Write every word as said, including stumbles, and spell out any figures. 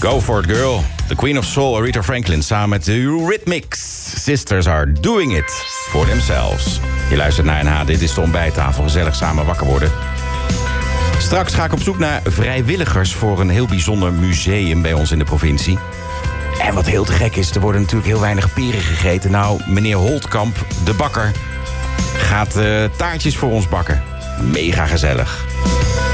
Go for it, girl. The Queen of Soul, Aretha Franklin, samen met de Eurythmics. Sisters are doing it for themselves. Je luistert naar N H, dit is de ontbijttafel. Gezellig samen wakker worden. Straks ga ik op zoek naar vrijwilligers voor een heel bijzonder museum bij ons in de provincie. En wat heel te gek is, er worden natuurlijk heel weinig peren gegeten. Nou, meneer Holtkamp, de bakker, gaat uh, taartjes voor ons bakken. Mega gezellig.